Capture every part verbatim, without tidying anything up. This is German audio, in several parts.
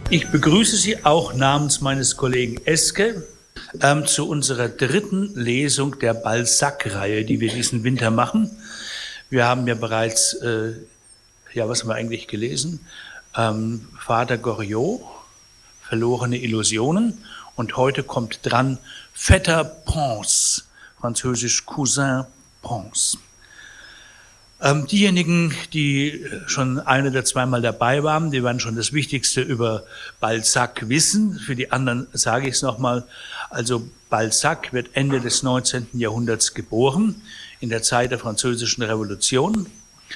Ich begrüße Sie auch namens meines Kollegen Eske ähm, zu unserer dritten Lesung der Balzac-Reihe, die wir diesen Winter machen. Wir haben ja bereits, äh, ja, was haben wir eigentlich gelesen? Ähm, Vater Goriot, Verlorene Illusionen. Und heute kommt dran Vetter Pons, französisch Cousin Pons. Ähm, diejenigen, die schon ein oder zweimal dabei waren, die werden schon das Wichtigste über Balzac wissen. Für die anderen sage ich es nochmal. Also Balzac wird Ende des neunzehnten Jahrhunderts geboren, in der Zeit der Französischen Revolution,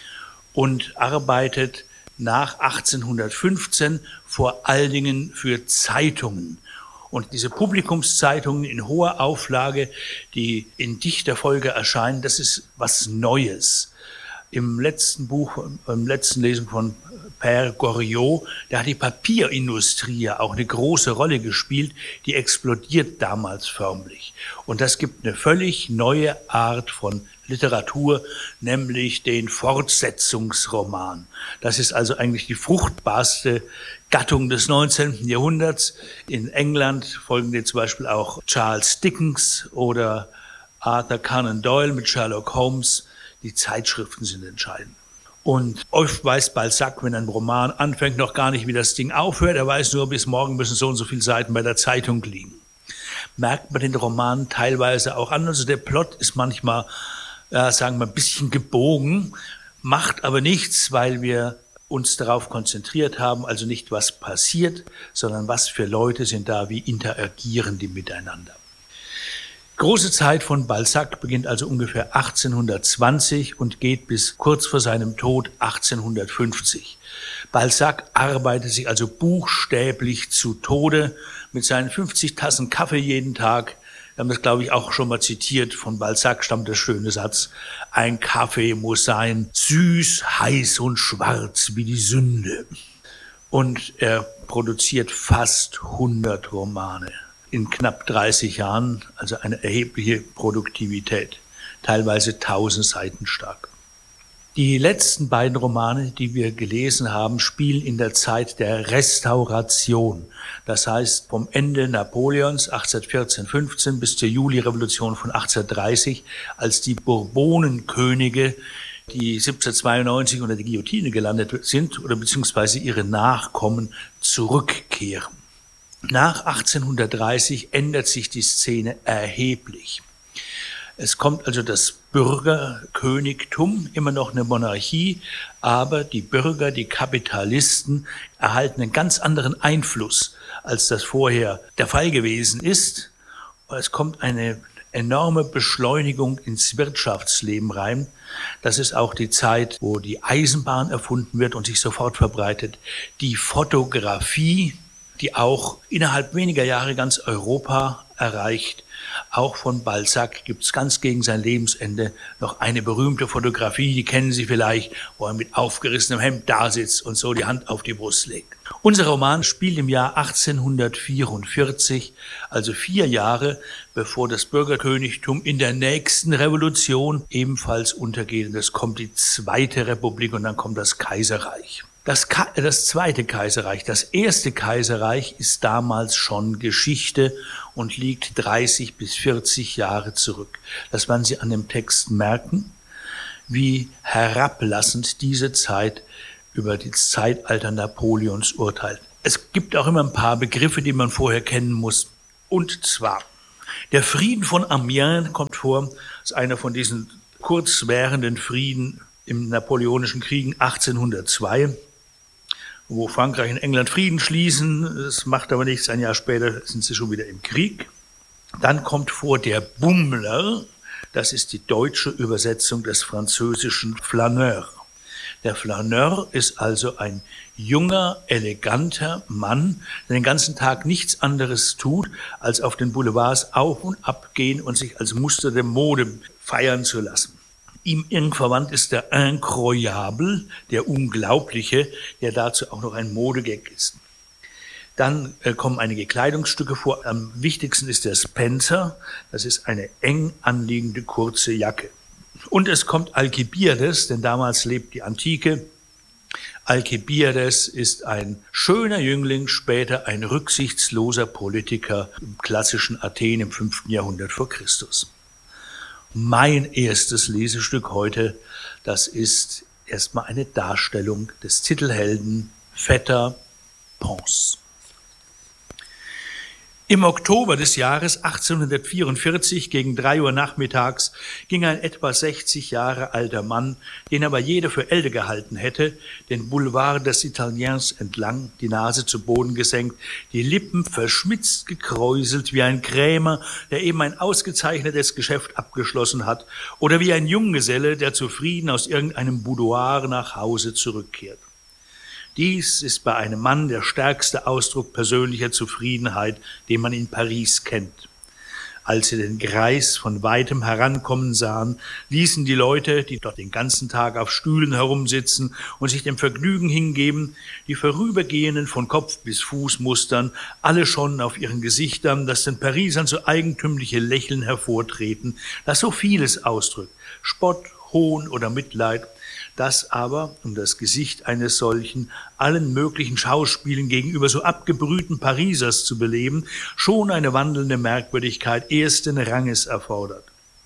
und arbeitet nach achtzehnhundertfünfzehn vor allen Dingen für Zeitungen. Und diese Publikumszeitungen in hoher Auflage, die in dichter Folge erscheinen, das ist was Neues. Im letzten Buch, im letzten Lesung von Père Goriot, da hat die Papierindustrie ja auch eine große Rolle gespielt, die explodiert damals förmlich. Und das gibt eine völlig neue Art von Literatur, nämlich den Fortsetzungsroman. Das ist also eigentlich die fruchtbarste Gattung des neunzehnten Jahrhunderts. In England folgen dir zum Beispiel auch Charles Dickens oder Arthur Conan Doyle mit Sherlock Holmes. Die Zeitschriften sind entscheidend. Und oft weiß Balzac, wenn ein Roman anfängt, noch gar nicht, wie das Ding aufhört. Er weiß nur, bis morgen müssen so und so viele Seiten bei der Zeitung liegen. Merkt man den Roman teilweise auch an. Also der Plot ist manchmal, ja, sagen wir, ein bisschen gebogen, macht aber nichts, weil wir uns darauf konzentriert haben, also nicht was passiert, sondern was für Leute sind da, wie interagieren die miteinander. Große Zeit von Balzac beginnt also ungefähr achtzehnhundertzwanzig und geht bis kurz vor seinem Tod achtzehnhundertfünfzig. Balzac arbeitet sich also buchstäblich zu Tode mit seinen fünfzig Tassen Kaffee jeden Tag. Wir haben das, glaube ich, auch schon mal zitiert. Von Balzac stammt der schöne Satz: Ein Kaffee muss sein, süß, heiß und schwarz wie die Sünde. Und er produziert fast hundert Romane. In knapp dreißig Jahren, also eine erhebliche Produktivität, teilweise tausend Seiten stark. Die letzten beiden Romane, die wir gelesen haben, spielen in der Zeit der Restauration. Das heißt, vom Ende Napoleons achtzehnhundertvierzehn fünfzehn bis zur Julirevolution von achtzehnhundertdreißig, als die Bourbonenkönige, die siebzehnhundertzweiundneunzig unter der Guillotine gelandet sind, oder beziehungsweise ihre Nachkommen, zurückkehren. Nach achtzehnhundertdreißig ändert sich die Szene erheblich. Es kommt also das Bürgerkönigtum, immer noch eine Monarchie, aber die Bürger, die Kapitalisten erhalten einen ganz anderen Einfluss, als das vorher der Fall gewesen ist. Es kommt eine enorme Beschleunigung ins Wirtschaftsleben rein. Das ist auch die Zeit, wo die Eisenbahn erfunden wird und sich sofort verbreitet. Die Fotografie, die auch innerhalb weniger Jahre ganz Europa erreicht. Auch von Balzac gibt es ganz gegen sein Lebensende noch eine berühmte Fotografie, die kennen Sie vielleicht, wo er mit aufgerissenem Hemd da sitzt und so die Hand auf die Brust legt. Unser Roman spielt im Jahr achtzehnhundertvierundvierzig, also vier Jahre bevor das Bürgerkönigtum in der nächsten Revolution ebenfalls untergeht. Und es kommt die Zweite Republik und dann kommt das Kaiserreich. Das, Ka- das Zweite Kaiserreich, das Erste Kaiserreich ist damals schon Geschichte und liegt dreißig bis vierzig Jahre zurück. Das werden Sie an dem Text merken, wie herablassend diese Zeit über das Zeitalter Napoleons urteilt. Es gibt auch immer ein paar Begriffe, die man vorher kennen muss. Und zwar, der Frieden von Amiens kommt vor, das ist einer von diesen kurzwährenden Frieden im Napoleonischen Kriegen achtzehnhundertzwei, wo Frankreich und England Frieden schließen. Das macht aber nichts, ein Jahr später sind sie schon wieder im Krieg. Dann kommt vor der Bummler, das ist die deutsche Übersetzung des französischen Flaneur. Der Flaneur ist also ein junger, eleganter Mann, der den ganzen Tag nichts anderes tut, als auf den Boulevards auf und ab gehen und sich als Muster der Mode feiern zu lassen. Ihm eng verwandt ist der Incroyable, der Unglaubliche, der dazu auch noch ein Modegag ist. Dann äh, kommen einige Kleidungsstücke vor. Am wichtigsten ist der Spencer. Das ist eine eng anliegende kurze Jacke. Und es kommt Alkibiades, denn damals lebt die Antike. Alkibiades ist ein schöner Jüngling, später ein rücksichtsloser Politiker im klassischen Athen im fünften Jahrhundert vor Christus. Mein erstes Lesestück heute, das ist erstmal eine Darstellung des Titelhelden Vetter Pons. Im Oktober des Jahres achtzehnhundertvierundvierzig gegen drei Uhr nachmittags ging ein etwa sechzig Jahre alter Mann, den aber jeder für älter gehalten hätte, den Boulevard des Italiens entlang, die Nase zu Boden gesenkt, die Lippen verschmitzt gekräuselt wie ein Krämer, der eben ein ausgezeichnetes Geschäft abgeschlossen hat, oder wie ein Junggeselle, der zufrieden aus irgendeinem Boudoir nach Hause zurückkehrt. Dies ist bei einem Mann der stärkste Ausdruck persönlicher Zufriedenheit, den man in Paris kennt. Als sie den Greis von weitem herankommen sahen, ließen die Leute, die dort den ganzen Tag auf Stühlen herumsitzen und sich dem Vergnügen hingeben, die Vorübergehenden von Kopf bis Fuß mustern, alle schon auf ihren Gesichtern, das den Parisern so eigentümliche Lächeln hervortreten, das so vieles ausdrückt, Spott, Hohn oder Mitleid, das aber, um das Gesicht eines solchen, allen möglichen Schauspielen gegenüber so abgebrühten Parisers zu beleben, schon eine wandelnde Merkwürdigkeit ersten Ranges erfordert.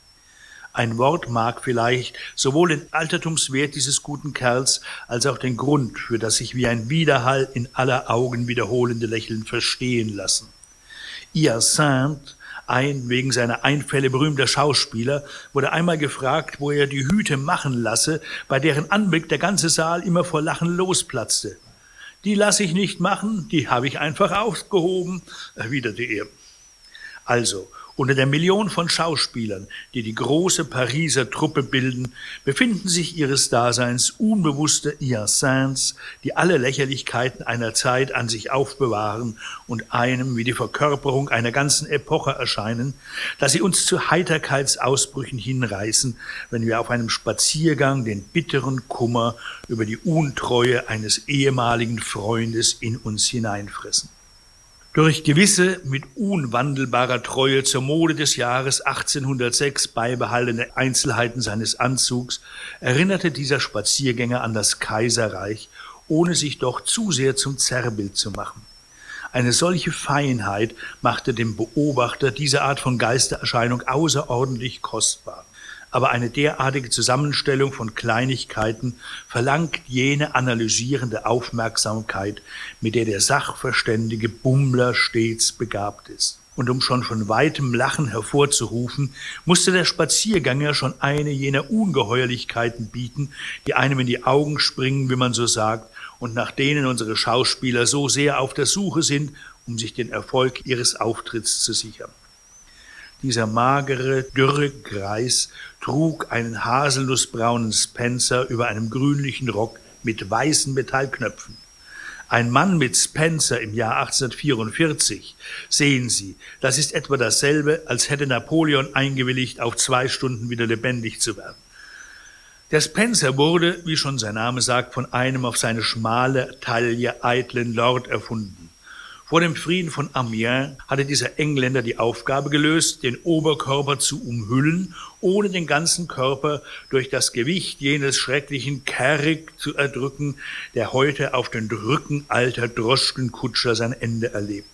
Ein Wort mag vielleicht sowohl den Altertumswert dieses guten Kerls als auch den Grund für das sich wie ein Widerhall in aller Augen wiederholende Lächeln verstehen lassen. Hyacinthe, ein wegen seiner Einfälle berühmter Schauspieler, wurde einmal gefragt, wo er die Hüte machen lasse, bei deren Anblick der ganze Saal immer vor Lachen losplatzte. »Die lasse ich nicht machen, die habe ich einfach aufgehoben«, erwiderte er. Also, unter der Million von Schauspielern, die die große Pariser Truppe bilden, befinden sich ihres Daseins unbewusste Hyacinthes, die alle Lächerlichkeiten einer Zeit an sich aufbewahren und einem wie die Verkörperung einer ganzen Epoche erscheinen, dass sie uns zu Heiterkeitsausbrüchen hinreißen, wenn wir auf einem Spaziergang den bitteren Kummer über die Untreue eines ehemaligen Freundes in uns hineinfressen. Durch gewisse mit unwandelbarer Treue zur Mode des Jahres achtzehnhundertsechs beibehaltene Einzelheiten seines Anzugs erinnerte dieser Spaziergänger an das Kaiserreich, ohne sich doch zu sehr zum Zerrbild zu machen. Eine solche Feinheit machte dem Beobachter diese Art von Geistererscheinung außerordentlich kostbar. Aber eine derartige Zusammenstellung von Kleinigkeiten verlangt jene analysierende Aufmerksamkeit, mit der der sachverständige Bummler stets begabt ist. Und um schon von weitem Lachen hervorzurufen, musste der Spaziergänger schon eine jener Ungeheuerlichkeiten bieten, die einem in die Augen springen, wie man so sagt, und nach denen unsere Schauspieler so sehr auf der Suche sind, um sich den Erfolg ihres Auftritts zu sichern. Dieser magere, dürre Greis trug einen haselnussbraunen Spencer über einem grünlichen Rock mit weißen Metallknöpfen. Ein Mann mit Spencer im Jahr achtzehnhundertvierundvierzig, sehen Sie, das ist etwa dasselbe, als hätte Napoleon eingewilligt, auf zwei Stunden wieder lebendig zu werden. Der Spencer wurde, wie schon sein Name sagt, von einem auf seine schmale Taille eitlen Lord erfunden. Vor dem Frieden von Amiens hatte dieser Engländer die Aufgabe gelöst, den Oberkörper zu umhüllen, ohne den ganzen Körper durch das Gewicht jenes schrecklichen Carrick zu erdrücken, der heute auf den Rücken alter Droschkenkutscher sein Ende erlebt.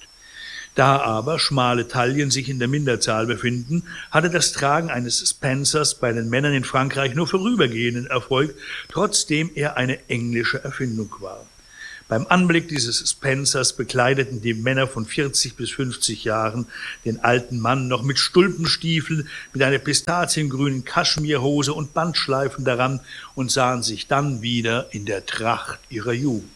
Da aber schmale Taillen sich in der Minderzahl befinden, hatte das Tragen eines Spencers bei den Männern in Frankreich nur vorübergehenden Erfolg, trotzdem er eine englische Erfindung war. Beim Anblick dieses Spencers bekleideten die Männer von vierzig bis fünfzig Jahren den alten Mann noch mit Stulpenstiefeln, mit einer pistaziengrünen Kaschmirhose und Bandschleifen daran und sahen sich dann wieder in der Tracht ihrer Jugend.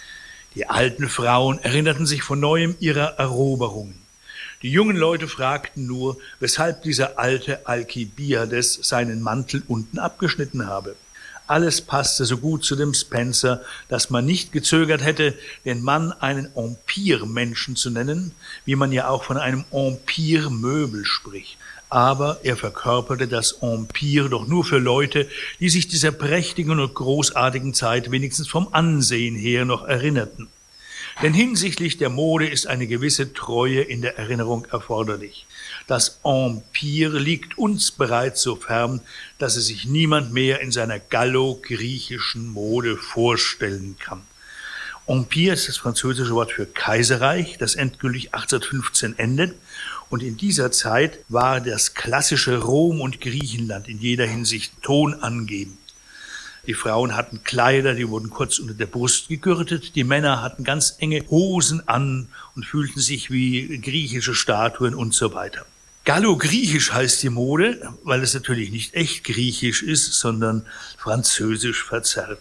Die alten Frauen erinnerten sich von neuem ihrer Eroberungen. Die jungen Leute fragten nur, weshalb dieser alte Alkibiades seinen Mantel unten abgeschnitten habe. Alles passte so gut zu dem Spencer, dass man nicht gezögert hätte, den Mann einen Empire-Menschen zu nennen, wie man ja auch von einem Empire-Möbel spricht. Aber er verkörperte das Empire doch nur für Leute, die sich dieser prächtigen und großartigen Zeit wenigstens vom Ansehen her noch erinnerten. Denn hinsichtlich der Mode ist eine gewisse Treue in der Erinnerung erforderlich. Das Empire liegt uns bereits so fern, dass es sich niemand mehr in seiner gallo-griechischen Mode vorstellen kann. Empire ist das französische Wort für Kaiserreich, das endgültig achtzehnhundertfünfzehn endet. Und in dieser Zeit war das klassische Rom und Griechenland in jeder Hinsicht tonangebend. Die Frauen hatten Kleider, die wurden kurz unter der Brust gegürtet. Die Männer hatten ganz enge Hosen an und fühlten sich wie griechische Statuen und so weiter. Gallo-Griechisch heißt die Mode, weil es natürlich nicht echt griechisch ist, sondern französisch verzerrt.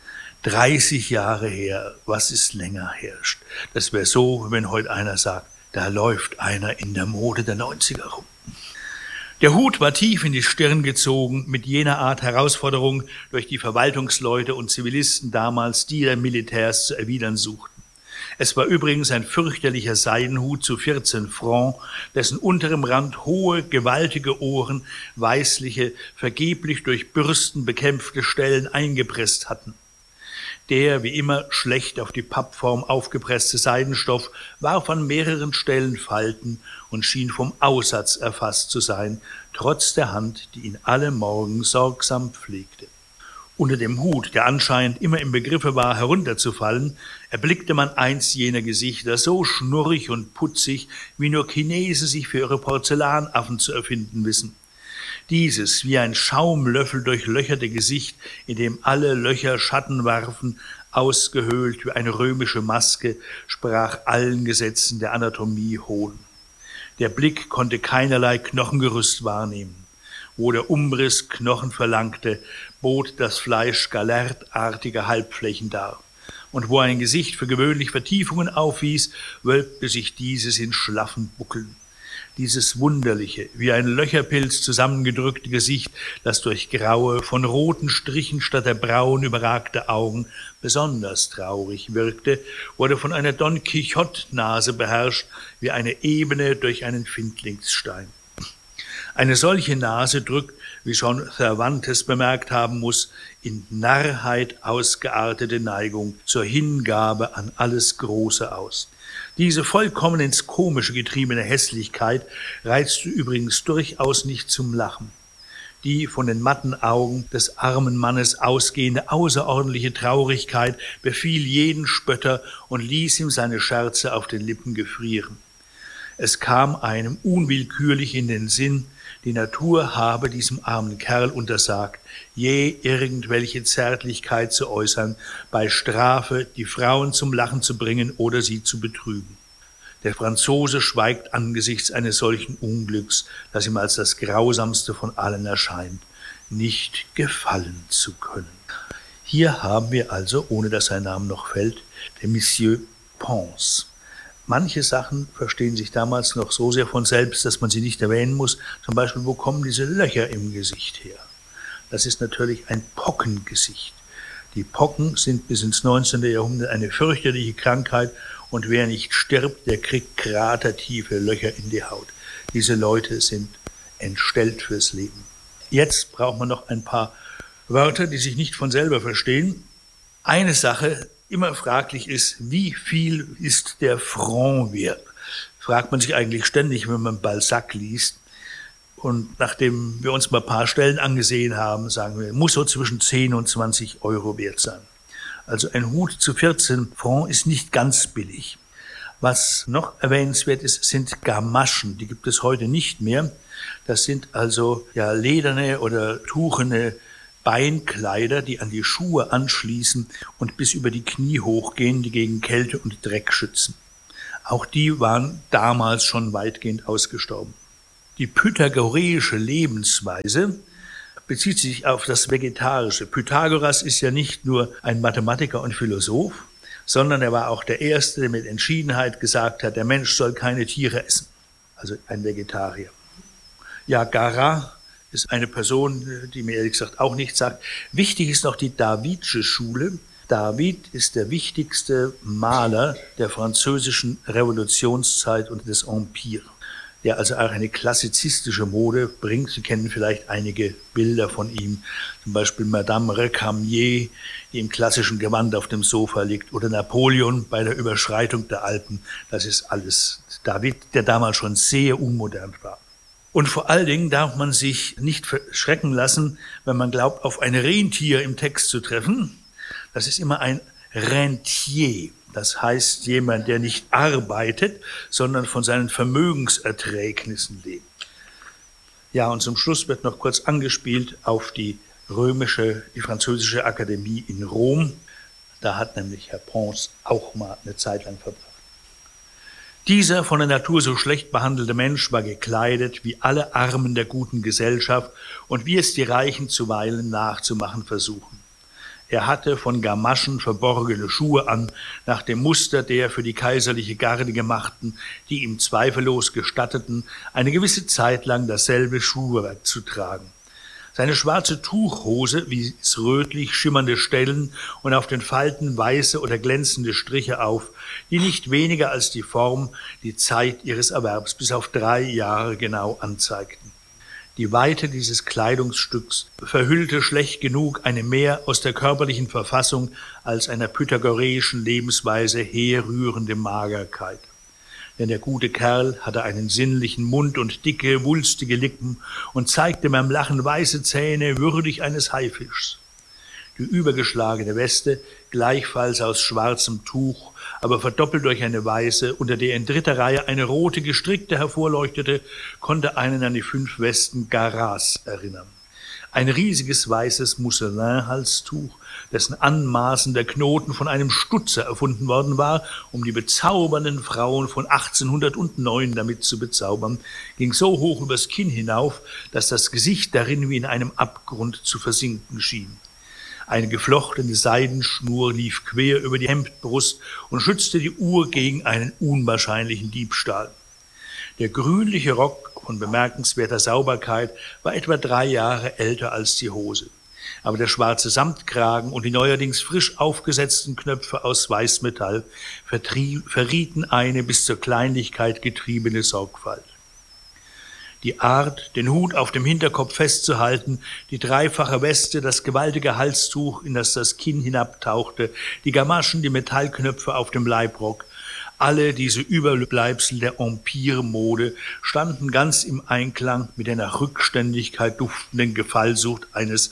dreißig Jahre her, was ist länger herrscht? Das wäre so, wenn heute einer sagt, da läuft einer in der Mode der neunziger rum. Der Hut war tief in die Stirn gezogen, mit jener Art Herausforderung durch die Verwaltungsleute und Zivilisten damals, die der Militärs zu erwidern suchten. Es war übrigens ein fürchterlicher Seidenhut zu vierzehn Francs, dessen unterem Rand hohe, gewaltige Ohren weißliche, vergeblich durch Bürsten bekämpfte Stellen eingepresst hatten. Der, wie immer, schlecht auf die Pappform aufgepresste Seidenstoff warf an mehreren Stellen Falten und schien vom Aussatz erfasst zu sein, trotz der Hand, die ihn alle Morgen sorgsam pflegte. Unter dem Hut, der anscheinend immer im Begriffe war, herunterzufallen, erblickte man eins jener Gesichter, so schnurrig und putzig, wie nur Chinesen sich für ihre Porzellanaffen zu erfinden wissen. Dieses, wie ein Schaumlöffel durchlöcherte Gesicht, in dem alle Löcher Schatten warfen, ausgehöhlt wie eine römische Maske, sprach allen Gesetzen der Anatomie Hohn. Der Blick konnte keinerlei Knochengerüst wahrnehmen. Wo der Umriss Knochen verlangte, bot das Fleisch galertartige Halbflächen dar. Und wo ein Gesicht für gewöhnlich Vertiefungen aufwies, wölbte sich dieses in schlaffen Buckeln. Dieses wunderliche, wie ein Löcherpilz zusammengedrückte Gesicht, das durch graue, von roten Strichen statt der Brauen überragte Augen besonders traurig wirkte, wurde von einer Don Quixote-Nase beherrscht, wie eine Ebene durch einen Findlingsstein. Eine solche Nase drückt, wie schon Cervantes bemerkt haben muss, in Narrheit ausgeartete Neigung zur Hingabe an alles Große aus. Diese vollkommen ins Komische getriebene Hässlichkeit reizte übrigens durchaus nicht zum Lachen. Die von den matten Augen des armen Mannes ausgehende außerordentliche Traurigkeit befiel jeden Spötter und ließ ihm seine Scherze auf den Lippen gefrieren. Es kam einem unwillkürlich in den Sinn, die Natur habe diesem armen Kerl untersagt, je irgendwelche Zärtlichkeit zu äußern, bei Strafe die Frauen zum Lachen zu bringen oder sie zu betrüben. Der Franzose schweigt angesichts eines solchen Unglücks, das ihm als das Grausamste von allen erscheint, nicht gefallen zu können. Hier haben wir also, ohne dass sein Name noch fällt, den Monsieur Pons. Manche Sachen verstehen sich damals noch so sehr von selbst, dass man sie nicht erwähnen muss. Zum Beispiel, wo kommen diese Löcher im Gesicht her? Das ist natürlich ein Pockengesicht. Die Pocken sind bis ins neunzehnte Jahrhundert eine fürchterliche Krankheit und wer nicht stirbt, der kriegt kratertiefe Löcher in die Haut. Diese Leute sind entstellt fürs Leben. Jetzt braucht man noch ein paar Wörter, die sich nicht von selber verstehen. Eine Sache immer fraglich ist, wie viel ist der Franc wert? Fragt man sich eigentlich ständig, wenn man Balzac liest. Und nachdem wir uns mal ein paar Stellen angesehen haben, sagen wir, muss so zwischen zehn und zwanzig Euro wert sein. Also ein Hut zu vierzehn Francs ist nicht ganz billig. Was noch erwähnenswert ist, sind Gamaschen. Die gibt es heute nicht mehr. Das sind also ja lederne oder tuchene Beinkleider, die an die Schuhe anschließen und bis über die Knie hochgehen, die gegen Kälte und Dreck schützen. Auch die waren damals schon weitgehend ausgestorben. Die pythagoreische Lebensweise bezieht sich auf das Vegetarische. Pythagoras ist ja nicht nur ein Mathematiker und Philosoph, sondern er war auch der Erste, der mit Entschiedenheit gesagt hat, der Mensch soll keine Tiere essen, also ein Vegetarier. Ja, Garat ist eine Person, die mir ehrlich gesagt auch nichts sagt. Wichtig ist noch die Davidsche Schule. David ist der wichtigste Maler der französischen Revolutionszeit und des Empire. der also auch eine klassizistische Mode bringt. Sie kennen vielleicht einige Bilder von ihm, zum Beispiel Madame Recamier, die im klassischen Gewand auf dem Sofa liegt, oder Napoleon bei der Überschreitung der Alpen. Das ist alles David, der damals schon sehr unmodern war. Und vor allen Dingen darf man sich nicht verschrecken lassen, wenn man glaubt, auf ein Rentier im Text zu treffen. Das ist immer ein Rentier. Das heißt jemand, der nicht arbeitet, sondern von seinen Vermögenserträgnissen lebt. Ja, und zum Schluss wird noch kurz angespielt auf die römische, die französische Akademie in Rom. Da hat nämlich Herr Pons auch mal eine Zeit lang verbracht. Dieser von der Natur so schlecht behandelte Mensch war gekleidet wie alle Armen der guten Gesellschaft und wie es die Reichen zuweilen nachzumachen versuchen. Er hatte von Gamaschen verborgene Schuhe an, nach dem Muster der für die kaiserliche Garde gemachten, die ihm zweifellos gestatteten, eine gewisse Zeit lang dasselbe Schuhwerk zu tragen. Seine schwarze Tuchhose wies rötlich schimmernde Stellen und auf den Falten weiße oder glänzende Striche auf, die nicht weniger als die Form die Zeit ihres Erwerbs bis auf drei Jahre genau anzeigten. Die Weite dieses Kleidungsstücks verhüllte schlecht genug eine mehr aus der körperlichen Verfassung als einer pythagoreischen Lebensweise herrührende Magerkeit. Denn der gute Kerl hatte einen sinnlichen Mund und dicke, wulstige Lippen und zeigte beim Lachen weiße Zähne würdig eines Haifischs. Die übergeschlagene Weste, gleichfalls aus schwarzem Tuch, aber verdoppelt durch eine weiße, unter der in dritter Reihe eine rote gestrickte hervorleuchtete, konnte einen an die fünf Westen Garas erinnern. Ein riesiges weißes Mousselin-Halstuch, dessen anmaßender Knoten von einem Stutzer erfunden worden war, um die bezaubernden Frauen von achtzehnhundertneun damit zu bezaubern, ging so hoch übers Kinn hinauf, dass das Gesicht darin wie in einem Abgrund zu versinken schien. Eine geflochtene Seidenschnur lief quer über die Hemdbrust und schützte die Uhr gegen einen unwahrscheinlichen Diebstahl. Der grünliche Rock von bemerkenswerter Sauberkeit war etwa drei Jahre älter als die Hose. Aber der schwarze Samtkragen und die neuerdings frisch aufgesetzten Knöpfe aus Weißmetall verrieten eine bis zur Kleinlichkeit getriebene Sorgfalt. Die Art, den Hut auf dem Hinterkopf festzuhalten, die dreifache Weste, das gewaltige Halstuch, in das das Kinn hinabtauchte, die Gamaschen, die Metallknöpfe auf dem Leibrock, alle diese Überbleibsel der Empire-Mode standen ganz im Einklang mit der nach Rückständigkeit duftenden Gefallsucht eines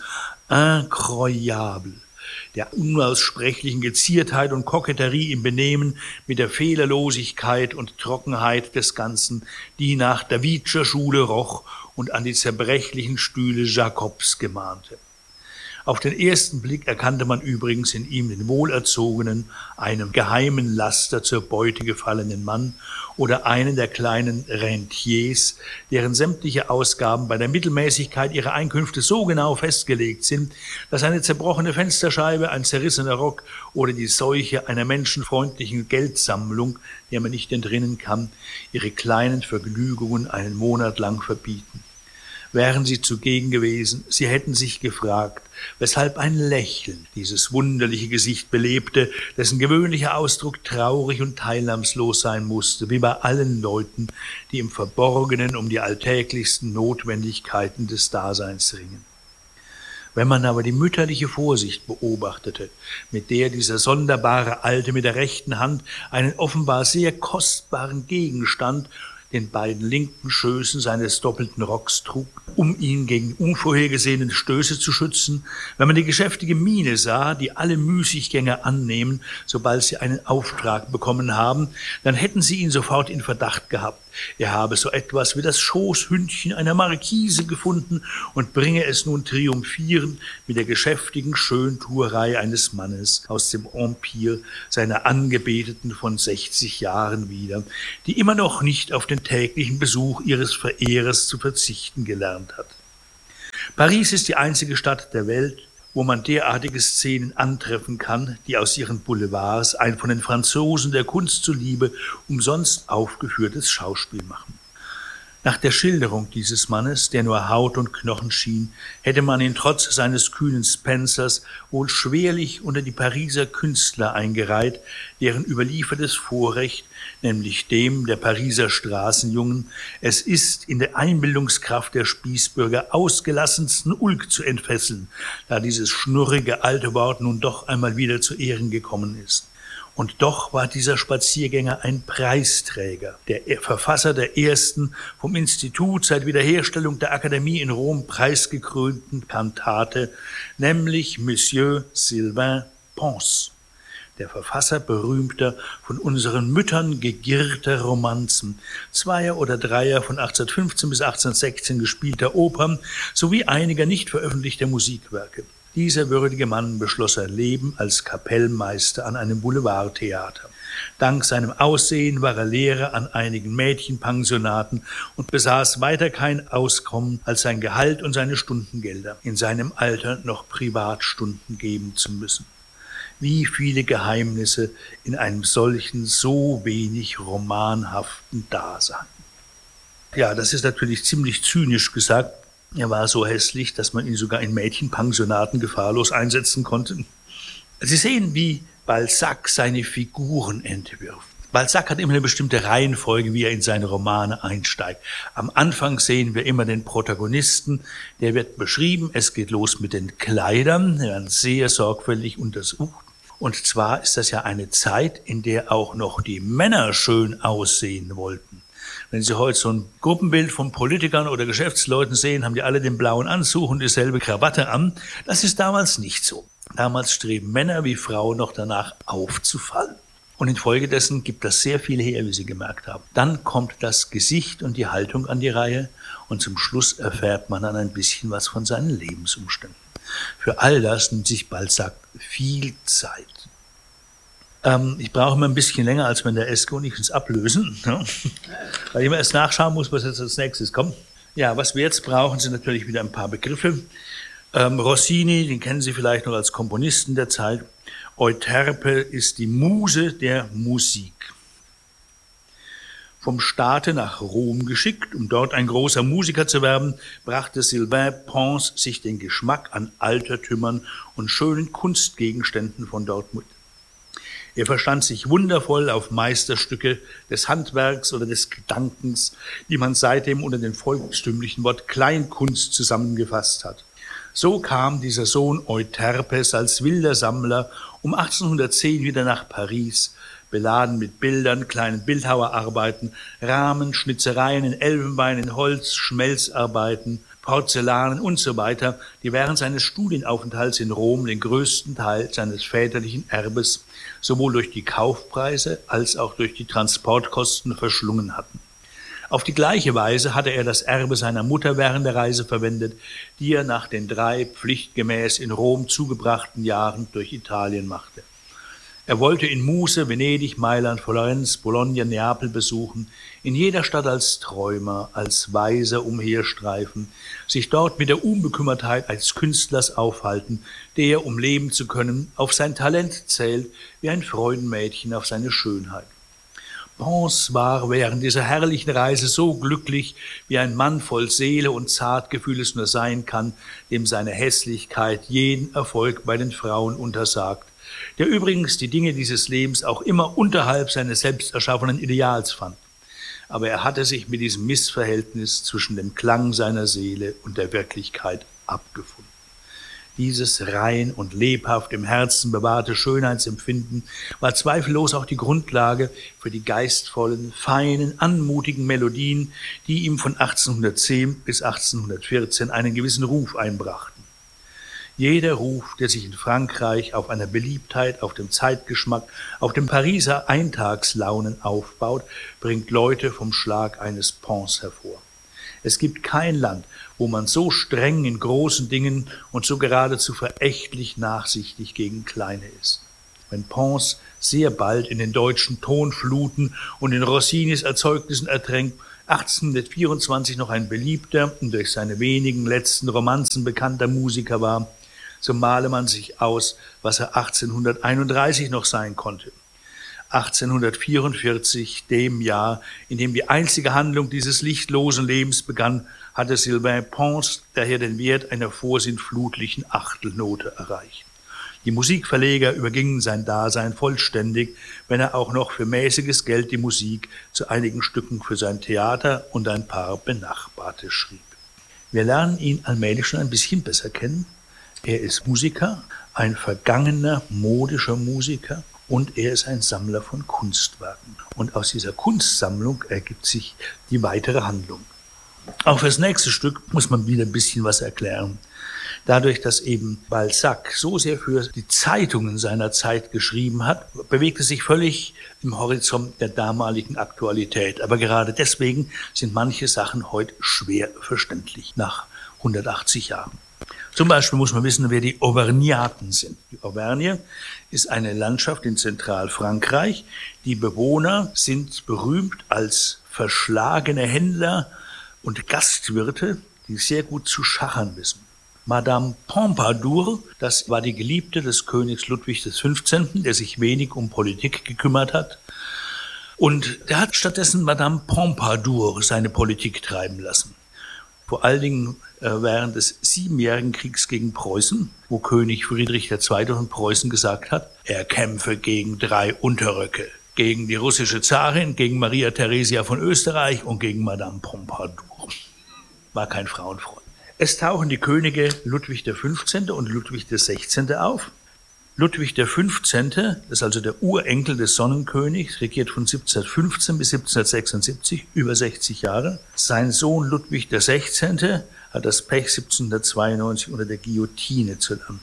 Incroyable, der unaussprechlichen Geziertheit und Koketterie im Benehmen, mit der Fehlerlosigkeit und Trockenheit des Ganzen, die nach Davidscher Schule roch und an die zerbrechlichen Stühle Jacobs gemahnte. Auf den ersten Blick erkannte man übrigens in ihm den wohlerzogenen, einem geheimen Laster zur Beute gefallenen Mann oder einen der kleinen Rentiers, deren sämtliche Ausgaben bei der Mittelmäßigkeit ihrer Einkünfte so genau festgelegt sind, dass eine zerbrochene Fensterscheibe, ein zerrissener Rock oder die Seuche einer menschenfreundlichen Geldsammlung, der man nicht entrinnen kann, ihre kleinen Vergnügungen einen Monat lang verbieten. Wären sie zugegen gewesen, sie hätten sich gefragt, weshalb ein Lächeln dieses wunderliche Gesicht belebte, dessen gewöhnlicher Ausdruck traurig und teilnahmslos sein musste, wie bei allen Leuten, die im Verborgenen um die alltäglichsten Notwendigkeiten des Daseins ringen. Wenn man aber die mütterliche Vorsicht beobachtete, mit der dieser sonderbare Alte mit der rechten Hand einen offenbar sehr kostbaren Gegenstand, den beiden linken Schößen seines doppelten Rocks trug, um ihn gegen unvorhergesehene Stöße zu schützen, wenn man die geschäftige Miene sah, die alle Müßiggänger annehmen, sobald sie einen Auftrag bekommen haben, dann hätten sie ihn sofort in Verdacht gehabt. Er habe so etwas wie das Schoßhündchen einer Markise gefunden und bringe es nun triumphierend mit der geschäftigen Schöntuerei eines Mannes aus dem Empire seiner Angebeteten von sechzig Jahren wieder, die immer noch nicht auf den täglichen Besuch ihres Verehrers zu verzichten gelernt hat. Paris ist die einzige Stadt der Welt, wo man derartige Szenen antreffen kann, die aus ihren Boulevards ein von den Franzosen der Kunst zuliebe umsonst aufgeführtes Schauspiel machen. Nach der Schilderung dieses Mannes, der nur Haut und Knochen schien, hätte man ihn trotz seines kühnen Spencers wohl schwerlich unter die Pariser Künstler eingereiht, deren überliefertes Vorrecht, nämlich dem der Pariser Straßenjungen, es ist, in der Einbildungskraft der Spießbürger ausgelassensten Ulk zu entfesseln, da dieses schnurrige alte Wort nun doch einmal wieder zu Ehren gekommen ist. Und doch war dieser Spaziergänger ein Preisträger, der Verfasser der ersten vom Institut seit Wiederherstellung der Akademie in Rom preisgekrönten Kantate, nämlich Monsieur Sylvain Pons, der Verfasser berühmter, von unseren Müttern gegirrter Romanzen, zweier oder dreier von achtzehnhundertfünfzehn bis achtzehnhundertsechzehn gespielter Opern sowie einiger nicht veröffentlichter Musikwerke. Dieser würdige Mann beschloss sein Leben als Kapellmeister an einem Boulevardtheater. Dank seinem Aussehen war er Lehrer an einigen Mädchenpensionaten und besaß weiter kein Auskommen als sein Gehalt und seine Stundengelder, in seinem Alter noch Privatstunden geben zu müssen. Wie viele Geheimnisse in einem solchen, so wenig romanhaften Dasein. Ja, das ist natürlich ziemlich zynisch gesagt. Er war so hässlich, dass man ihn sogar in Mädchenpensionaten gefahrlos einsetzen konnte. Sie sehen, wie Balzac seine Figuren entwirft. Balzac hat immer eine bestimmte Reihenfolge, wie er in seine Romane einsteigt. Am Anfang sehen wir immer den Protagonisten, der wird beschrieben, es geht los mit den Kleidern, die werden sehr sorgfältig untersucht. Und zwar ist das ja eine Zeit, in der auch noch die Männer schön aussehen wollten. Wenn Sie heute so ein Gruppenbild von Politikern oder Geschäftsleuten sehen, haben die alle den blauen Anzug und dieselbe Krawatte an. Das ist damals nicht so. Damals streben Männer wie Frauen noch danach aufzufallen. Und infolgedessen gibt das sehr viel her, wie Sie gemerkt haben. Dann kommt das Gesicht und die Haltung an die Reihe und zum Schluss erfährt man dann ein bisschen was von seinen Lebensumständen. Für all das nimmt sich Balzac viel Zeit. Ich brauche immer ein bisschen länger, als wenn der Eske und ich uns ablösen, ja? Weil ich immer erst nachschauen muss, was jetzt als nächstes kommt. Ja, was wir jetzt brauchen, sind natürlich wieder ein paar Begriffe. Ähm, Rossini, den kennen Sie vielleicht noch als Komponisten der Zeit. Euterpe ist die Muse der Musik. Vom Staate nach Rom geschickt, um dort ein großer Musiker zu werden, brachte Sylvain Pons sich den Geschmack an Altertümern und schönen Kunstgegenständen von dort mit. Er verstand sich wundervoll auf Meisterstücke des Handwerks oder des Gedankens, die man seitdem unter dem volkstümlichen Wort Kleinkunst zusammengefasst hat. So kam dieser Sohn Euterpes als wilder Sammler um achtzehnhundertzehn wieder nach Paris, beladen mit Bildern, kleinen Bildhauerarbeiten, Rahmen, Schnitzereien in Elfenbein, in Holz, Schmelzarbeiten, Porzellanen und so weiter, die während seines Studienaufenthalts in Rom den größten Teil seines väterlichen Erbes sowohl durch die Kaufpreise als auch durch die Transportkosten verschlungen hatten. Auf die gleiche Weise hatte er das Erbe seiner Mutter während der Reise verwendet, die er nach den drei pflichtgemäß in Rom zugebrachten Jahren durch Italien machte. Er wollte in Muse, Venedig, Mailand, Florenz, Bologna, Neapel besuchen, in jeder Stadt als Träumer, als Weiser umherstreifen, sich dort mit der Unbekümmertheit eines Künstlers aufhalten, der, um leben zu können, auf sein Talent zählt, wie ein Freudenmädchen auf seine Schönheit. Pons war während dieser herrlichen Reise so glücklich, wie ein Mann voll Seele und Zartgefühl es nur sein kann, dem seine Hässlichkeit jeden Erfolg bei den Frauen untersagt, der übrigens die Dinge dieses Lebens auch immer unterhalb seines selbst erschaffenen Ideals fand. Aber er hatte sich mit diesem Missverhältnis zwischen dem Klang seiner Seele und der Wirklichkeit abgefunden. Dieses rein und lebhaft im Herzen bewahrte Schönheitsempfinden war zweifellos auch die Grundlage für die geistvollen, feinen, anmutigen Melodien, die ihm von achtzehnhundertzehn bis achtzehnhundertvierzehn einen gewissen Ruf einbrachten. Jeder Ruf, der sich in Frankreich auf einer Beliebtheit, auf dem Zeitgeschmack, auf dem Pariser Eintagslaunen aufbaut, bringt Leute vom Schlag eines Pons hervor. Es gibt kein Land, wo man so streng in großen Dingen und so geradezu verächtlich nachsichtig gegen Kleine ist. Wenn Pons sehr bald in den deutschen Tonfluten und in Rossinis Erzeugnissen ertränkt, achtzehnhundertvierundzwanzig noch ein beliebter und durch seine wenigen letzten Romanzen bekannter Musiker war, so male man sich aus, was er achtzehnhunderteinunddreißig noch sein konnte. achtzehnhundertvierundvierzig, dem Jahr, in dem die einzige Handlung dieses lichtlosen Lebens begann, hatte Sylvain Pons daher den Wert einer vorsinnflutlichen Achtelnote erreicht. Die Musikverleger übergingen sein Dasein vollständig, wenn er auch noch für mäßiges Geld die Musik zu einigen Stücken für sein Theater und ein paar benachbarte schrieb. Wir lernen ihn allmählich schon ein bisschen besser kennen. Er ist Musiker, ein vergangener modischer Musiker, und er ist ein Sammler von Kunstwerken. Und aus dieser Kunstsammlung ergibt sich die weitere Handlung. Auch fürs nächste Stück muss man wieder ein bisschen was erklären. Dadurch, dass eben Balzac so sehr für die Zeitungen seiner Zeit geschrieben hat, bewegt es sich völlig im Horizont der damaligen Aktualität. Aber gerade deswegen sind manche Sachen heute schwer verständlich, nach hundertachtzig Jahren. Zum Beispiel muss man wissen, wer die Auvergnaten sind. Die Auvergne ist eine Landschaft in Zentralfrankreich. Die Bewohner sind berühmt als verschlagene Händler und Gastwirte, die sehr gut zu schachern wissen. Madame Pompadour, das war die Geliebte des Königs Ludwig des Fünfzehnten, der sich wenig um Politik gekümmert hat. Und der hat stattdessen Madame Pompadour seine Politik treiben lassen. Vor allen Dingen äh, während des Siebenjährigen Kriegs gegen Preußen, wo König Friedrich der Zweite von Preußen gesagt hat, er kämpfe gegen drei Unterröcke. Gegen die russische Zarin, gegen Maria Theresia von Österreich und gegen Madame Pompadour. War kein Frauenfreund. Es tauchen die Könige Ludwig der Fünfzehnte und Ludwig der Sechzehnte auf. Ludwig der Fünfzehnte, das ist also der Urenkel des Sonnenkönigs, regiert von siebzehnhundertfünfzehn bis siebzehnhundertsechsundsiebzig, über sechzig Jahre. Sein Sohn Ludwig der Sechzehnte hat das Pech, siebzehnhundertzweiundneunzig unter der Guillotine zu landen.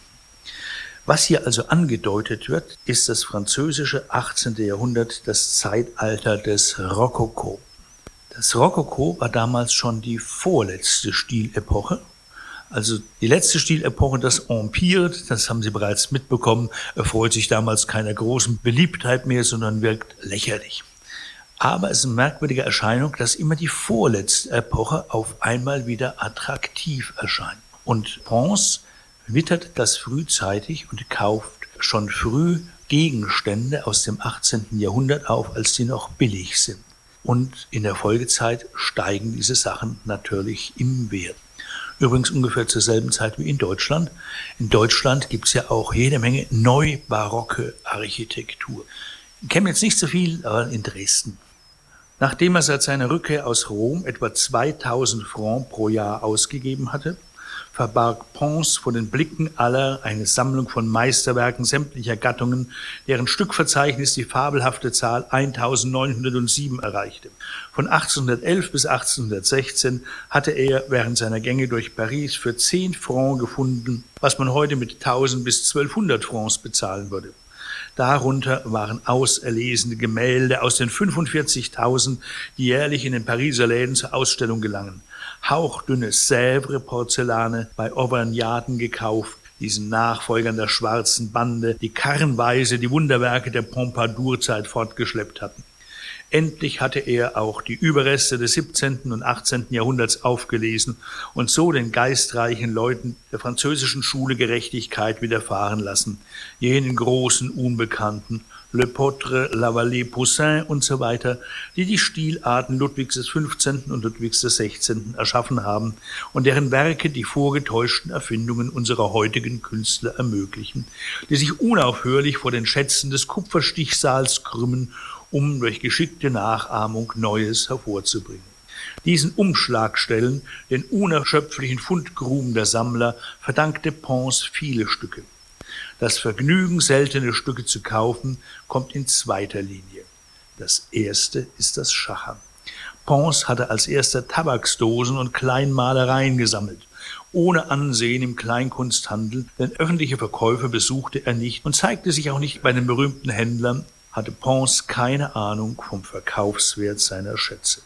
Was hier also angedeutet wird, ist das französische achtzehnte Jahrhundert, das Zeitalter des Rokoko. Das Rokoko war damals schon die vorletzte Stilepoche. Also die letzte Stilepoche, das Empire, das haben Sie bereits mitbekommen, erfreut sich damals keiner großen Beliebtheit mehr, sondern wirkt lächerlich. Aber es ist eine merkwürdige Erscheinung, dass immer die vorletzte Epoche auf einmal wieder attraktiv erscheint. Und Pons wittert das frühzeitig und kauft schon früh Gegenstände aus dem achtzehnten Jahrhundert auf, als die noch billig sind. Und in der Folgezeit steigen diese Sachen natürlich im Wert. Übrigens ungefähr zur selben Zeit wie in Deutschland. In Deutschland gibt es ja auch jede Menge neubarocke Architektur. Ich kenne jetzt nicht so viel, aber in Dresden. Nachdem er seit seiner Rückkehr aus Rom etwa zweitausend Francs pro Jahr ausgegeben hatte, verbarg Pons vor den Blicken aller eine Sammlung von Meisterwerken sämtlicher Gattungen, deren Stückverzeichnis die fabelhafte Zahl eintausendneunhundertsieben erreichte. Von achtzehnhundertelf bis achtzehnhundertsechzehn hatte er während seiner Gänge durch Paris für zehn Francs gefunden, was man heute mit tausend bis zwölfhundert Francs bezahlen würde. Darunter waren auserlesene Gemälde aus den fünfundvierzigtausend, die jährlich in den Pariser Läden zur Ausstellung gelangen. Hauchdünne Sèvres-Porzellane bei Auvergnaten gekauft, diesen Nachfolgern der schwarzen Bande, die karrenweise die Wunderwerke der Pompadour-Zeit fortgeschleppt hatten. Endlich hatte er auch die Überreste des siebzehnten und achtzehnten Jahrhunderts aufgelesen und so den geistreichen Leuten der französischen Schule Gerechtigkeit widerfahren lassen, jenen großen Unbekannten, Lepôtre, Lavallée, Poussin und so weiter, die die Stilarten Ludwigs des Fünfzehnten und Ludwigs des Sechzehnten erschaffen haben und deren Werke die vorgetäuschten Erfindungen unserer heutigen Künstler ermöglichen, die sich unaufhörlich vor den Schätzen des Kupferstichsaals krümmen, um durch geschickte Nachahmung Neues hervorzubringen. Diesen Umschlagstellen, den unerschöpflichen Fundgruben der Sammler, verdankte Pons viele Stücke. Das Vergnügen, seltene Stücke zu kaufen, kommt in zweiter Linie. Das erste ist das Schachern. Pons hatte als erster Tabaksdosen und Kleinmalereien gesammelt, ohne Ansehen im Kleinkunsthandel, denn öffentliche Verkäufe besuchte er nicht und zeigte sich auch nicht bei den berühmten Händlern, hatte Pons keine Ahnung vom Verkaufswert seiner Schätze.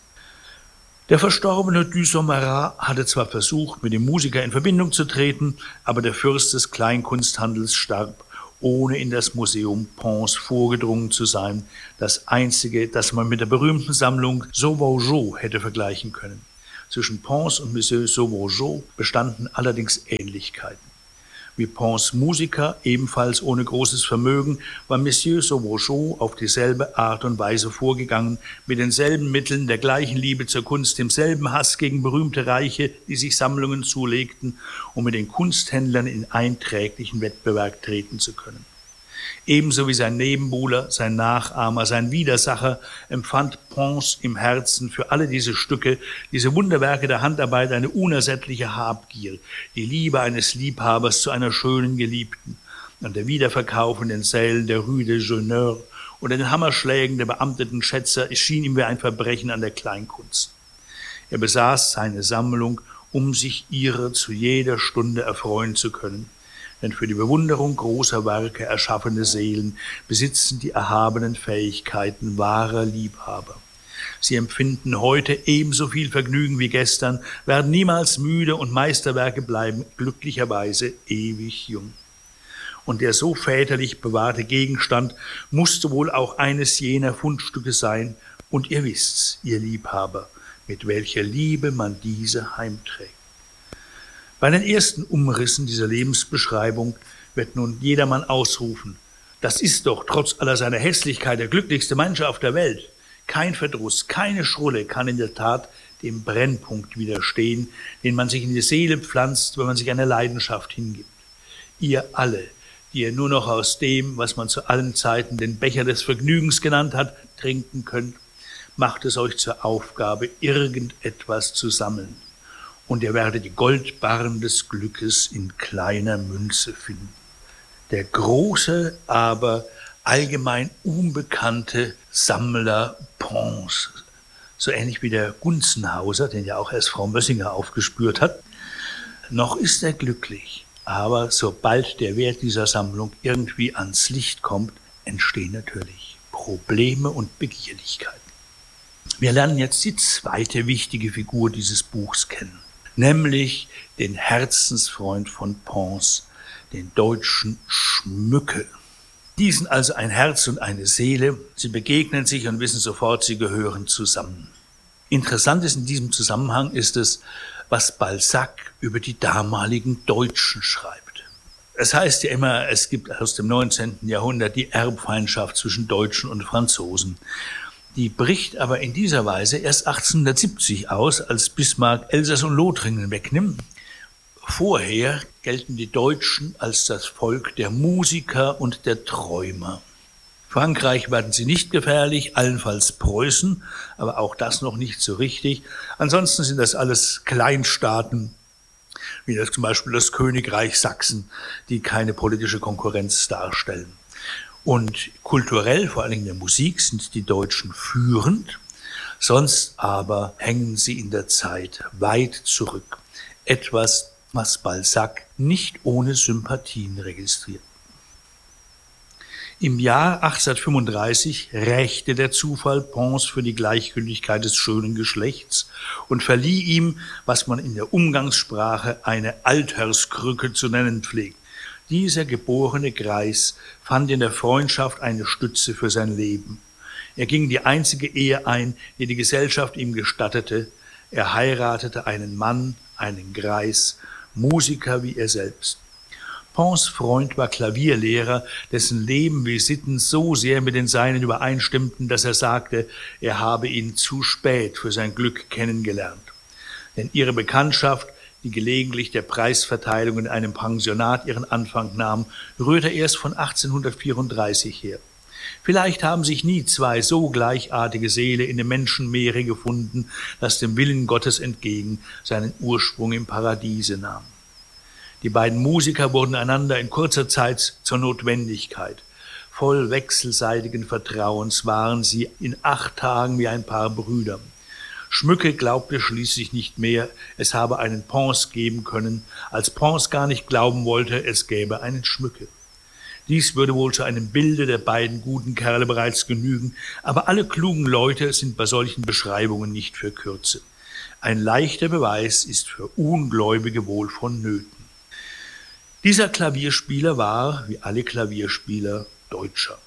Der verstorbene Dusommarat hatte zwar versucht, mit dem Musiker in Verbindung zu treten, aber der Fürst des Kleinkunsthandels starb, ohne in das Museum Pons vorgedrungen zu sein, das einzige, das man mit der berühmten Sammlung Sauvageot hätte vergleichen können. Zwischen Pons und Monsieur Sauvageot bestanden allerdings Ähnlichkeiten. Wie Pons Musiker, ebenfalls ohne großes Vermögen, war Monsieur Sauvageot auf dieselbe Art und Weise vorgegangen, mit denselben Mitteln, der gleichen Liebe zur Kunst, demselben Hass gegen berühmte Reiche, die sich Sammlungen zulegten, um mit den Kunsthändlern in einträglichen Wettbewerb treten zu können. Ebenso wie sein Nebenbuhler, sein Nachahmer, sein Widersacher empfand Pons im Herzen für alle diese Stücke, diese Wunderwerke der Handarbeit eine unersättliche Habgier, die Liebe eines Liebhabers zu einer schönen Geliebten. Und der Wiederverkauf in den Sälen der Rue des Jeuneurs oder den Hammerschlägen der beamteten Schätzer erschien ihm wie ein Verbrechen an der Kleinkunst. Er besaß seine Sammlung, um sich ihrer zu jeder Stunde erfreuen zu können. Denn für die Bewunderung großer Werke erschaffene Seelen besitzen die erhabenen Fähigkeiten wahrer Liebhaber. Sie empfinden heute ebenso viel Vergnügen wie gestern, werden niemals müde und Meisterwerke bleiben glücklicherweise ewig jung. Und der so väterlich bewahrte Gegenstand musste wohl auch eines jener Fundstücke sein, und ihr wisst's, ihr Liebhaber, mit welcher Liebe man diese heimträgt. Bei den ersten Umrissen dieser Lebensbeschreibung wird nun jedermann ausrufen: Das ist doch trotz aller seiner Hässlichkeit der glücklichste Mensch auf der Welt. Kein Verdruss, keine Schrulle kann in der Tat dem Brennpunkt widerstehen, den man sich in die Seele pflanzt, wenn man sich einer Leidenschaft hingibt. Ihr alle, die ihr nur noch aus dem, was man zu allen Zeiten den Becher des Vergnügens genannt hat, trinken könnt, macht es euch zur Aufgabe, irgendetwas zu sammeln. Und ihr werdet die Goldbarren des Glückes in kleiner Münze finden. Der große, aber allgemein unbekannte Sammler Pons, so ähnlich wie der Gunzenhauser, den ja auch erst Frau Mössinger aufgespürt hat, noch ist er glücklich. Aber sobald der Wert dieser Sammlung irgendwie ans Licht kommt, entstehen natürlich Probleme und Begierlichkeiten. Wir lernen jetzt die zweite wichtige Figur dieses Buchs kennen, nämlich den Herzensfreund von Pons, den deutschen Schmücke. Die sind also ein Herz und eine Seele, sie begegnen sich und wissen sofort, sie gehören zusammen. Interessant ist in diesem Zusammenhang ist es, was Balzac über die damaligen Deutschen schreibt. Es heißt ja immer, es gibt aus dem neunzehnten Jahrhundert die Erbfeindschaft zwischen Deutschen und Franzosen. Die bricht aber in dieser Weise erst achtzehnhundertsiebzig aus, als Bismarck Elsass und Lothringen wegnimmt. Vorher gelten die Deutschen als das Volk der Musiker und der Träumer. Frankreich werden sie nicht gefährlich, allenfalls Preußen, aber auch das noch nicht so richtig. Ansonsten sind das alles Kleinstaaten, wie das zum Beispiel das Königreich Sachsen, die keine politische Konkurrenz darstellen. Und kulturell, vor allem in der Musik, sind die Deutschen führend, sonst aber hängen sie in der Zeit weit zurück. Etwas, was Balzac nicht ohne Sympathien registriert. Im Jahr achtzehnhundertfünfunddreißig rächte der Zufall Pons für die Gleichgültigkeit des schönen Geschlechts und verlieh ihm, was man in der Umgangssprache eine Alterskrücke zu nennen pflegt. Dieser geborene Greis fand in der Freundschaft eine Stütze für sein Leben. Er ging die einzige Ehe ein, die die Gesellschaft ihm gestattete. Er heiratete einen Mann, einen Greis, Musiker wie er selbst. Pons Freund war Klavierlehrer, dessen Leben wie Sitten so sehr mit den seinen übereinstimmten, dass er sagte, er habe ihn zu spät für sein Glück kennengelernt. Denn ihre Bekanntschaft, die gelegentlich der Preisverteilung in einem Pensionat ihren Anfang nahm, rührte erst von achtzehnhundertvierunddreißig her. Vielleicht haben sich nie zwei so gleichartige Seelen in dem Menschenmeere gefunden, das dem Willen Gottes entgegen seinen Ursprung im Paradiese nahm. Die beiden Musiker wurden einander in kurzer Zeit zur Notwendigkeit. Voll wechselseitigen Vertrauens waren sie in acht Tagen wie ein Paar Brüder. Schmücke glaubte schließlich nicht mehr, es habe einen Pons geben können, als Pons gar nicht glauben wollte, es gäbe einen Schmücke. Dies würde wohl zu einem Bilde der beiden guten Kerle bereits genügen, aber alle klugen Leute sind bei solchen Beschreibungen nicht für Kürze. Ein leichter Beweis ist für Ungläubige wohl vonnöten. Dieser Klavierspieler war, wie alle Klavierspieler, Deutscher.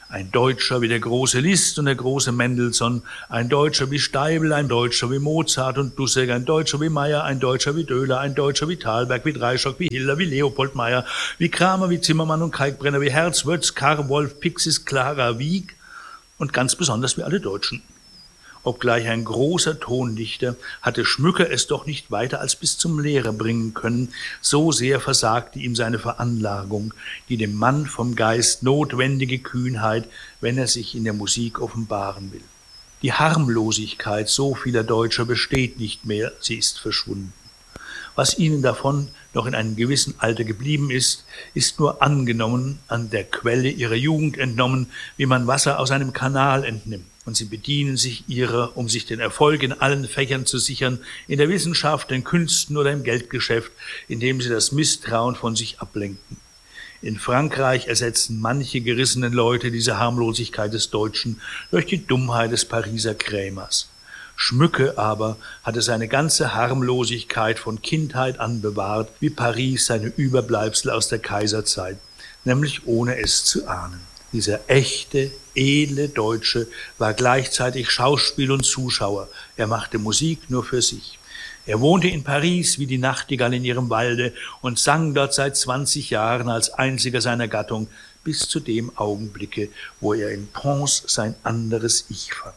Ein Deutscher wie der große Liszt und der große Mendelssohn, ein Deutscher wie Steibl, ein Deutscher wie Mozart und Dussek, ein Deutscher wie Meyer, ein Deutscher wie Döhler, ein Deutscher wie Thalberg, wie Dreischock, wie Hiller, wie Leopold Meyer, wie Kramer, wie Zimmermann und Kalkbrenner, wie Herz, Wötz, Karr, Wolf, Pixis, Clara, Wieck und ganz besonders wie alle Deutschen. Obgleich ein großer Tondichter, hatte Schmücke es doch nicht weiter als bis zum Lehrer bringen können, so sehr versagte ihm seine Veranlagung, die dem Mann vom Geist notwendige Kühnheit, wenn er sich in der Musik offenbaren will. Die Harmlosigkeit so vieler Deutscher besteht nicht mehr, sie ist verschwunden. Was ihnen davon noch in einem gewissen Alter geblieben ist, ist nur angenommen, an der Quelle ihrer Jugend entnommen, wie man Wasser aus einem Kanal entnimmt. Und sie bedienen sich ihrer, um sich den Erfolg in allen Fächern zu sichern, in der Wissenschaft, den Künsten oder im Geldgeschäft, indem sie das Misstrauen von sich ablenken. In Frankreich ersetzen manche gerissenen Leute diese Harmlosigkeit des Deutschen durch die Dummheit des Pariser Krämers. Schmücke aber hatte seine ganze Harmlosigkeit von Kindheit an bewahrt, wie Paris seine Überbleibsel aus der Kaiserzeit, nämlich ohne es zu ahnen. Dieser echte, edle Deutsche war gleichzeitig Schauspiel und Zuschauer. Er machte Musik nur für sich. Er wohnte in Paris wie die Nachtigall in ihrem Walde und sang dort seit zwanzig Jahren als einziger seiner Gattung, bis zu dem Augenblicke, wo er in Pons sein anderes Ich fand.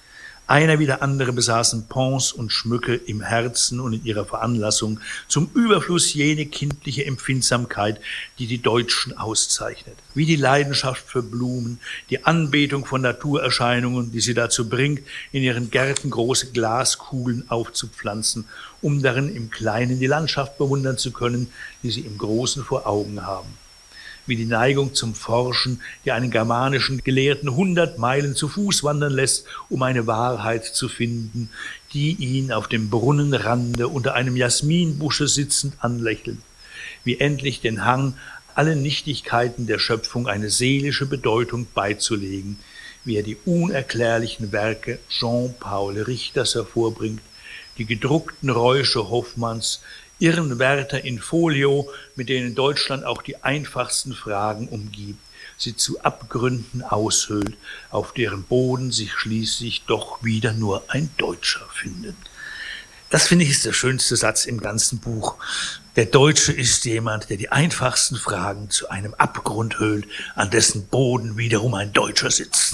Einer wie der andere besaßen Pons und Schmücke im Herzen und in ihrer Veranlassung zum Überfluss jene kindliche Empfindsamkeit, die die Deutschen auszeichnet. Wie die Leidenschaft für Blumen, die Anbetung von Naturerscheinungen, die sie dazu bringt, in ihren Gärten große Glaskugeln aufzupflanzen, um darin im Kleinen die Landschaft bewundern zu können, die sie im Großen vor Augen haben. Wie die Neigung zum Forschen, die einen germanischen Gelehrten hundert Meilen zu Fuß wandern lässt, um eine Wahrheit zu finden, die ihn auf dem Brunnenrande unter einem Jasminbusche sitzend anlächelt. Wie endlich den Hang, allen Nichtigkeiten der Schöpfung eine seelische Bedeutung beizulegen, wie er die unerklärlichen Werke Jean-Paul Richters hervorbringt, die gedruckten Räusche Hoffmanns, Irren Wärter in Folio, mit denen Deutschland auch die einfachsten Fragen umgibt, sie zu Abgründen aushöhlt, auf deren Boden sich schließlich doch wieder nur ein Deutscher findet. Das, finde ich, ist der schönste Satz im ganzen Buch. Der Deutsche ist jemand, der die einfachsten Fragen zu einem Abgrund höhlt, an dessen Boden wiederum ein Deutscher sitzt.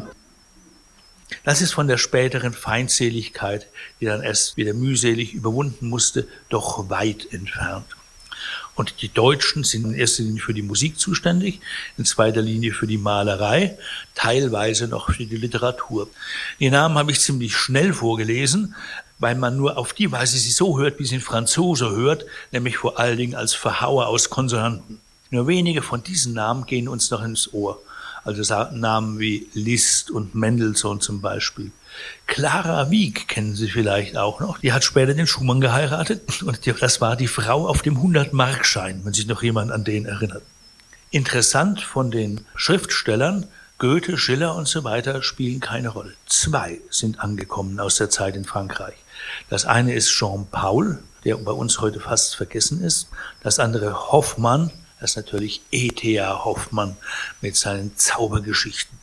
Das ist von der späteren Feindseligkeit, die dann erst wieder mühselig überwunden musste, doch weit entfernt. Und die Deutschen sind in erster Linie für die Musik zuständig, in zweiter Linie für die Malerei, teilweise noch für die Literatur. Die Namen habe ich ziemlich schnell vorgelesen, weil man nur auf die Weise sie so hört, wie sie ein Franzose hört, nämlich vor allen Dingen als Verhauer aus Konsonanten. Nur wenige von diesen Namen gehen uns noch ins Ohr. Also Namen wie Liszt und Mendelssohn zum Beispiel. Clara Wieck kennen Sie vielleicht auch noch. Die hat später den Schumann geheiratet und das war die Frau auf dem hundert-Markschein, wenn sich noch jemand an den erinnert. Interessant von den Schriftstellern, Goethe, Schiller und so weiter spielen keine Rolle. Zwei sind angekommen aus der Zeit in Frankreich. Das eine ist Jean-Paul, der bei uns heute fast vergessen ist. Das andere Hoffmann. Das ist natürlich E T A Hoffmann mit seinen Zaubergeschichten.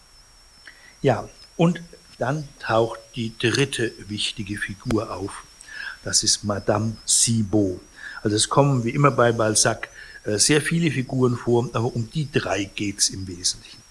Ja, und dann taucht die dritte wichtige Figur auf. Das ist Madame Cibo. Also es kommen wie immer bei Balzac sehr viele Figuren vor, aber um die drei geht es im Wesentlichen.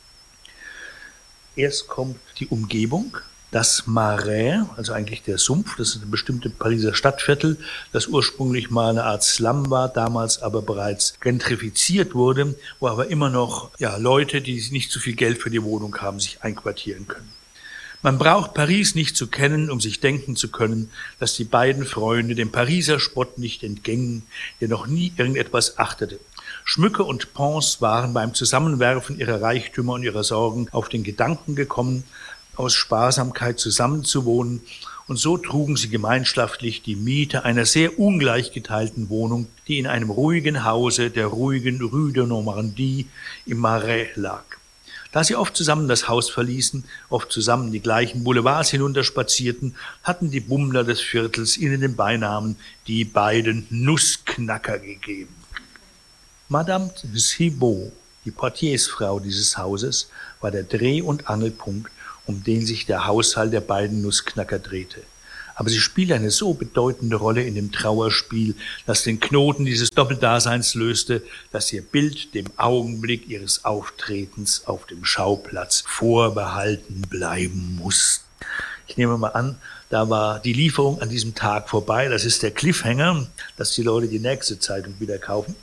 Erst kommt die Umgebung. Das Marais, also eigentlich der Sumpf, das ist ein bestimmtes Pariser Stadtviertel, das ursprünglich mal eine Art Slum war, damals aber bereits gentrifiziert wurde, wo aber immer noch ja, Leute, die nicht so viel Geld für die Wohnung haben, sich einquartieren können. Man braucht Paris nicht zu kennen, um sich denken zu können, dass die beiden Freunde dem Pariser Spott nicht entgingen, der noch nie irgendetwas achtete. Schmücke und Pons waren beim Zusammenwerfen ihrer Reichtümer und ihrer Sorgen auf den Gedanken gekommen, aus Sparsamkeit zusammenzuwohnen, und so trugen sie gemeinschaftlich die Miete einer sehr ungleich geteilten Wohnung, die in einem ruhigen Hause der ruhigen Rue de Normandie im Marais lag. Da sie oft zusammen das Haus verließen, oft zusammen die gleichen Boulevards hinunterspazierten, hatten die Bummler des Viertels ihnen den Beinamen die beiden Nussknacker gegeben. Madame Cibo Die Portiersfrau dieses Hauses war der Dreh- und Angelpunkt, um den sich der Haushalt der beiden Nussknacker drehte. Aber sie spielte eine so bedeutende Rolle in dem Trauerspiel, das den Knoten dieses Doppeldaseins löste, dass ihr Bild dem Augenblick ihres Auftretens auf dem Schauplatz vorbehalten bleiben muss. Ich nehme mal an, da war die Lieferung an diesem Tag vorbei. Das ist der Cliffhanger, dass die Leute die nächste Zeitung wieder kaufen.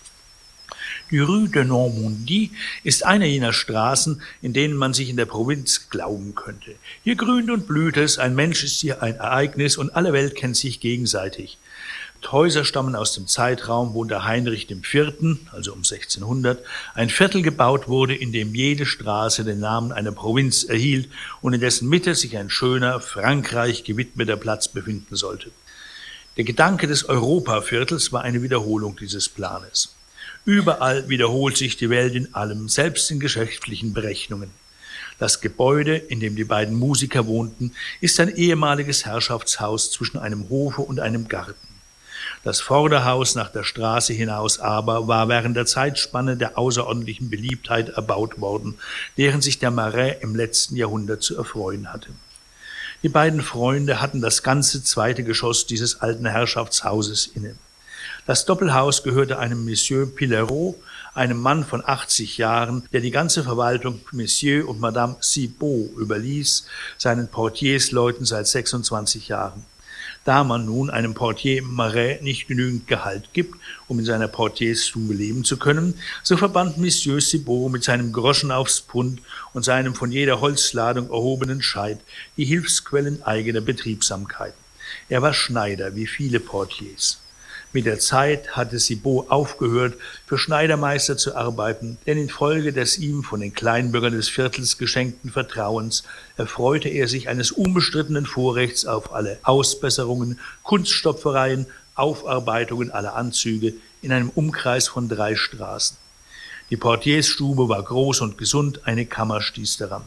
Die Rue de Normandie ist eine jener Straßen, in denen man sich in der Provinz glauben könnte. Hier grünt und blüht es, ein Mensch ist hier ein Ereignis und alle Welt kennt sich gegenseitig. Die Häuser stammen aus dem Zeitraum, wo unter Heinrich der Vierte., also um sechzehnhundert, ein Viertel gebaut wurde, in dem jede Straße den Namen einer Provinz erhielt und in dessen Mitte sich ein schöner, Frankreich gewidmeter Platz befinden sollte. Der Gedanke des Europaviertels war eine Wiederholung dieses Planes. Überall wiederholt sich die Welt in allem, selbst in geschäftlichen Berechnungen. Das Gebäude, in dem die beiden Musiker wohnten, ist ein ehemaliges Herrschaftshaus zwischen einem Hofe und einem Garten. Das Vorderhaus nach der Straße hinaus aber war während der Zeitspanne der außerordentlichen Beliebtheit erbaut worden, deren sich der Marais im letzten Jahrhundert zu erfreuen hatte. Die beiden Freunde hatten das ganze zweite Geschoss dieses alten Herrschaftshauses inne. Das Doppelhaus gehörte einem Monsieur Pillerault, einem Mann von achtzig Jahren, der die ganze Verwaltung Monsieur und Madame Cibot überließ, seinen Portiersleuten seit sechsundzwanzig Jahren. Da man nun einem Portier im Marais nicht genügend Gehalt gibt, um in seiner Portiersstube leben zu können, so verband Monsieur Cibot mit seinem Groschen aufs Pfund und seinem von jeder Holzladung erhobenen Scheit die Hilfsquellen eigener Betriebsamkeiten. Er war Schneider, wie viele Portiers. Mit der Zeit hatte Cibot aufgehört, für Schneidermeister zu arbeiten, denn infolge des ihm von den Kleinbürgern des Viertels geschenkten Vertrauens erfreute er sich eines unbestrittenen Vorrechts auf alle Ausbesserungen, Kunststopfereien, Aufarbeitungen aller Anzüge in einem Umkreis von drei Straßen. Die Portiersstube war groß und gesund, eine Kammer stieß daran.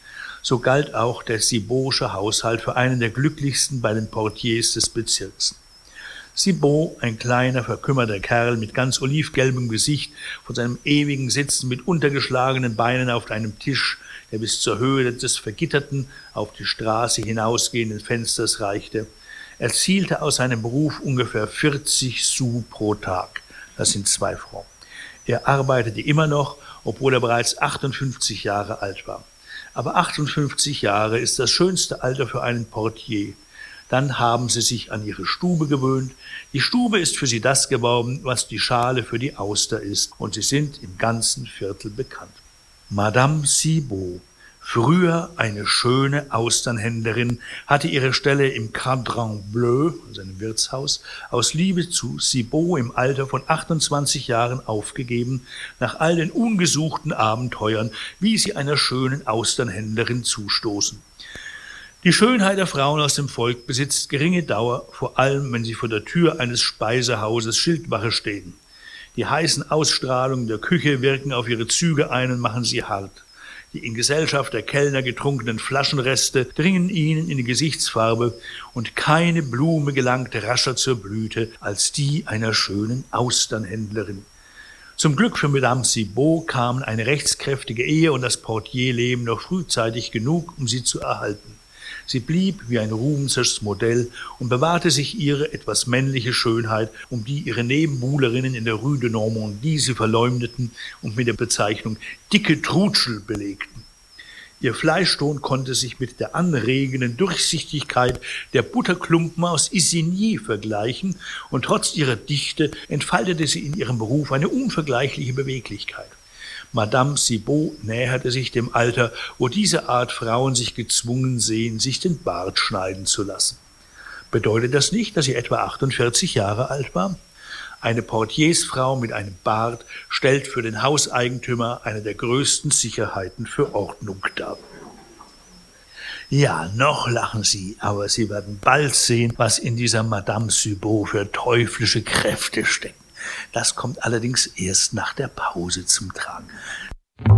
So galt auch der Cibotsche Haushalt für einen der glücklichsten bei den Portiers des Bezirks. Cibot, ein kleiner, verkümmerter Kerl mit ganz olivgelbem Gesicht, von seinem ewigen Sitzen mit untergeschlagenen Beinen auf einem Tisch, der bis zur Höhe des vergitterten, auf die Straße hinausgehenden Fensters reichte, erzielte aus seinem Beruf ungefähr vierzig Sous pro Tag. Das sind zwei Francs. Er arbeitete immer noch, obwohl er bereits achtundfünfzig Jahre alt war. Aber achtundfünfzig Jahre ist das schönste Alter für einen Portier. Dann haben sie sich an ihre Stube gewöhnt. Die Stube ist für sie das geworden, was die Schale für die Auster ist, und sie sind im ganzen Viertel bekannt. Madame Cibot, früher eine schöne Austernhändlerin, hatte ihre Stelle im Cadran Bleu, also einem Wirtshaus, aus Liebe zu Cibot im Alter von achtundzwanzig Jahren aufgegeben, nach all den ungesuchten Abenteuern, wie sie einer schönen Austernhändlerin zustoßen. Die Schönheit der Frauen aus dem Volk besitzt geringe Dauer, vor allem wenn sie vor der Tür eines Speisehauses Schildwache stehen. Die heißen Ausstrahlungen der Küche wirken auf ihre Züge ein und machen sie hart. Die in Gesellschaft der Kellner getrunkenen Flaschenreste dringen ihnen in die Gesichtsfarbe, und keine Blume gelangt rascher zur Blüte als die einer schönen Austernhändlerin. Zum Glück für Madame Cibot kamen eine rechtskräftige Ehe und das Portierleben noch frühzeitig genug, um sie zu erhalten. Sie blieb wie ein ruhmenswertes Modell und bewahrte sich ihre etwas männliche Schönheit, um die ihre Nebenbuhlerinnen in der Rue de Normandie sie verleumdeten und mit der Bezeichnung »dicke Trutschel« belegten. Ihr Fleischton konnte sich mit der anregenden Durchsichtigkeit der Butterklumpen aus Isigny vergleichen, und trotz ihrer Dichte entfaltete sie in ihrem Beruf eine unvergleichliche Beweglichkeit. Madame Cibot näherte sich dem Alter, wo diese Art Frauen sich gezwungen sehen, sich den Bart schneiden zu lassen. Bedeutet das nicht, dass sie etwa achtundvierzig Jahre alt war? Eine Portiersfrau mit einem Bart stellt für den Hauseigentümer eine der größten Sicherheiten für Ordnung dar. Ja, noch lachen Sie, aber Sie werden bald sehen, was in dieser Madame Cibot für teuflische Kräfte stecken. Das kommt allerdings erst nach der Pause zum Tragen.